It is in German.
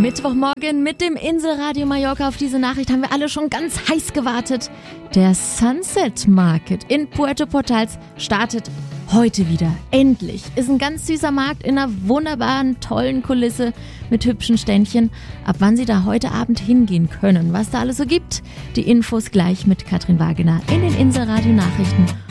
Mittwochmorgen mit dem Inselradio Mallorca. Auf diese Nachricht haben wir alle schon ganz heiß gewartet. Der Sunset Market in Puerto Portals startet heute wieder. Endlich. Ist ein ganz süßer Markt in einer wunderbaren, tollen Kulisse mit hübschen Ständchen. Ab wann Sie da heute Abend hingehen können, was da alles so gibt, die Infos gleich mit Katrin Wagener in den Inselradio Nachrichten